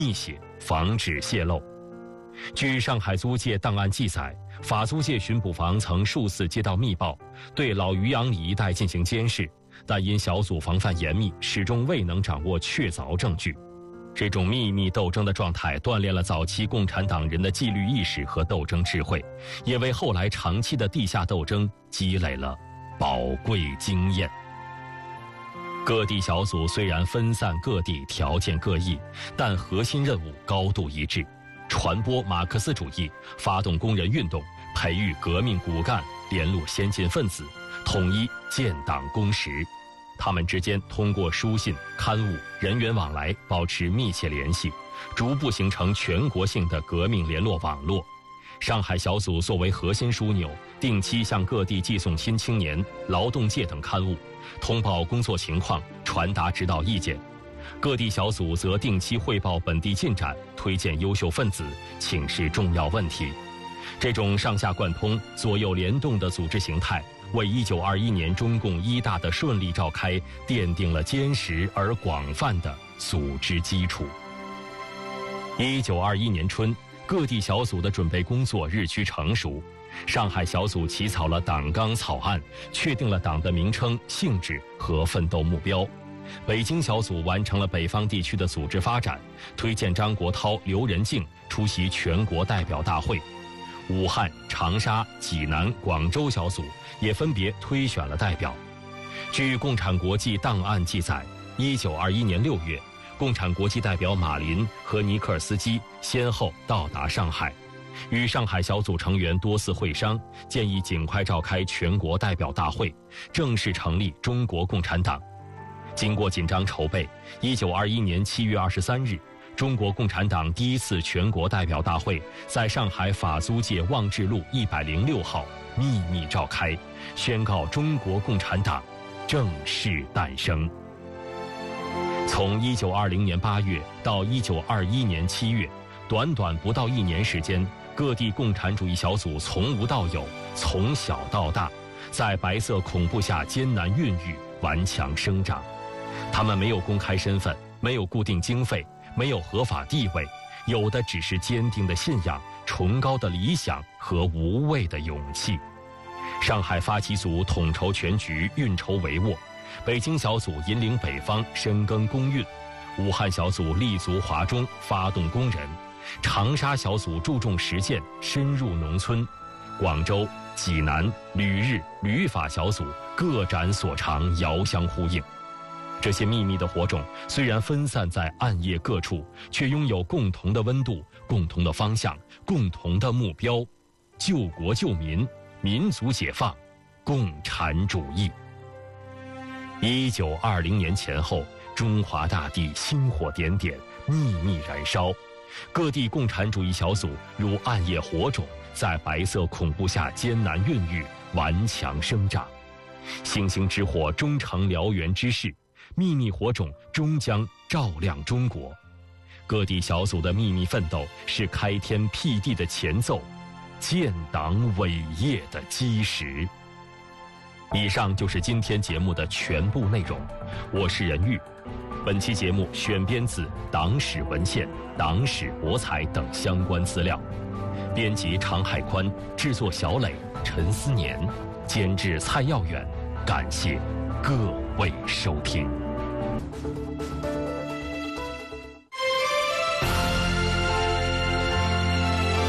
密写，防止泄露。据上海租界档案记载，法租界巡捕房曾数次接到密报，对老渔阳里一带进行监视，但因小组防范严密，始终未能掌握确凿证据。这种秘密斗争的状态锻炼了早期共产党人的纪律意识和斗争智慧，也为后来长期的地下斗争积累了宝贵经验。各地小组虽然分散各地，条件各异，但核心任务高度一致：传播马克思主义，发动工人运动，培育革命骨干，联络先进分子，统一建党公识。他们之间通过书信、刊物、人员往来保持密切联系，逐步形成全国性的革命联络网络。上海小组作为核心枢纽，定期向各地寄送《新青年》《劳动界》等刊物，通报工作情况，传达指导意见。各地小组则定期汇报本地进展，推荐优秀分子，请示重要问题。这种上下贯通、左右联动的组织形态，为1921年中共一大的顺利召开奠定了坚实而广泛的组织基础。1921年春，各地小组的准备工作日趋成熟，上海小组起草了党纲草案，确定了党的名称、性质和奋斗目标。北京小组完成了北方地区的组织发展，推荐张国焘、刘仁静出席全国代表大会。武汉、长沙、济南、广州小组也分别推选了代表。据共产国际档案记载，1921年6月，共产国际代表马林和尼克尔斯基先后到达上海，与上海小组成员多次会商，建议尽快召开全国代表大会，正式成立中国共产党。经过紧张筹备，1921年7月23日，中国共产党第一次全国代表大会在上海法租界望志路106号秘密召开，宣告中国共产党正式诞生。从1920年8月到1921年7月，短短不到1年时间，各地共产主义小组从无到有，从小到大，在白色恐怖下艰难孕育，顽强生长。他们没有公开身份，没有固定经费，没有合法地位，有的只是坚定的信仰、崇高的理想和无畏的勇气。上海发起组统筹全局，运筹帷幄；北京小组引领北方深耕工运；武汉小组立足华中，发动工人；长沙小组注重实践，深入农村；广州、济南、旅日、旅法小组各展所长，遥相呼应。这些秘密的火种虽然分散在暗夜各处，却拥有共同的温度、共同的方向、共同的目标：救国救民、民族解放、共产主义。1920年前后，中华大地星火点点，秘密燃烧，各地共产主义小组如暗夜火种，在白色恐怖下艰难孕育，顽强生长。星星之火终成燎原之势，秘密火种终将照亮中国。各地小组的秘密奋斗是开天辟地的前奏，建党伟业的基石。以上就是今天节目的全部内容，我是任玉。本期节目选编自党史文献、党史博采等相关资料，编辑常海宽，制作小磊、陈思年，监制蔡耀远。感谢各位收听。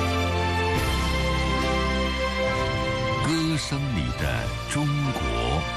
歌声里的中国。